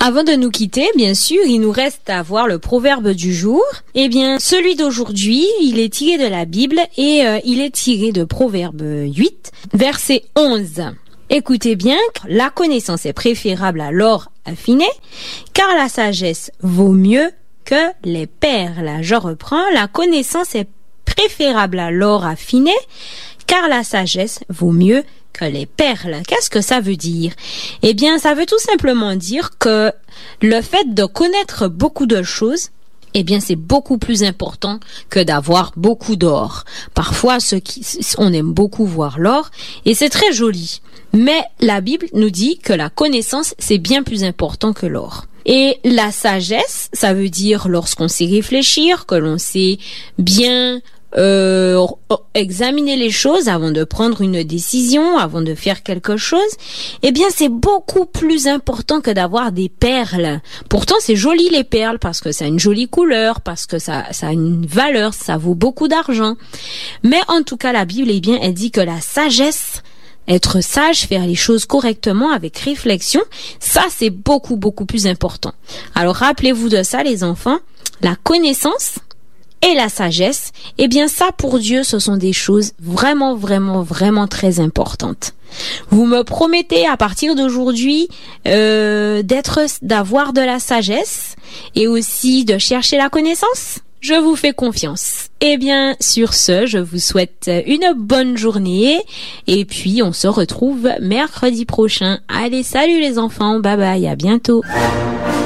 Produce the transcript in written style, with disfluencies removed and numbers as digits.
Avant de nous quitter, bien sûr, il nous reste à voir le proverbe du jour. Eh bien, celui d'aujourd'hui, il est tiré de la Bible et il est tiré de Proverbe 8, verset 11. Écoutez bien, la connaissance est préférable à l'or affiné, car la sagesse vaut mieux que les perles. Je reprends, la connaissance est préférable à l'or affiné, car la sagesse vaut mieux que les perles. Qu'est-ce que ça veut dire? Eh bien, ça veut tout simplement dire que le fait de connaître beaucoup de choses, eh bien, c'est beaucoup plus important que d'avoir beaucoup d'or. Parfois, on aime beaucoup voir l'or et c'est très joli. Mais la Bible nous dit que la connaissance, c'est bien plus important que l'or. Et la sagesse, ça veut dire lorsqu'on sait réfléchir, que l'on sait bien examiner les choses avant de prendre une décision, avant de faire quelque chose, eh bien c'est beaucoup plus important que d'avoir des perles. Pourtant c'est joli les perles parce que ça a une jolie couleur, parce que ça a une valeur, ça vaut beaucoup d'argent. Mais en tout cas la Bible, eh bien elle dit que la sagesse, être sage, faire les choses correctement avec réflexion, ça c'est beaucoup plus important. Alors rappelez-vous de ça les enfants, la connaissance et la sagesse, eh bien ça pour Dieu ce sont des choses vraiment très importantes. Vous me promettez à partir d'aujourd'hui d'avoir de la sagesse et aussi de chercher la connaissance? Je vous fais confiance. Eh bien, sur ce, je vous souhaite une bonne journée et puis on se retrouve mercredi prochain. Allez, salut les enfants, bye bye, à bientôt.